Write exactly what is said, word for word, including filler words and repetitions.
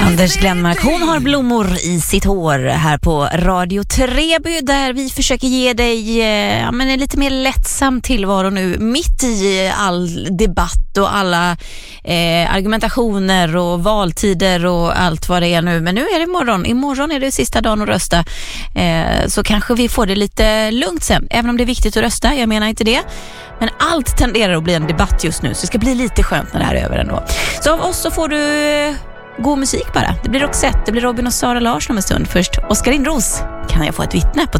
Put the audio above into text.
Anders Glenmark, hon har blommor i sitt hår här på Radio Treby, där vi försöker ge dig eh, ja, men en lite mer lättsam tillvaro nu mitt i all debatt och alla eh, argumentationer och valtider och allt vad det är nu. Men nu är det imorgon. Imorgon är det sista dagen att rösta. Eh, så kanske vi får det lite lugnt sen, även om det är viktigt att rösta. Jag menar inte det. Men allt tenderar att bli en debatt just nu, så det ska bli lite skönt när det här är över ändå. Så av oss så får du god musik bara. Det blir Roxette, det blir Robin och Sara Larsson om en stund. Först Oskar Lindros, Kan jag få ett vittne på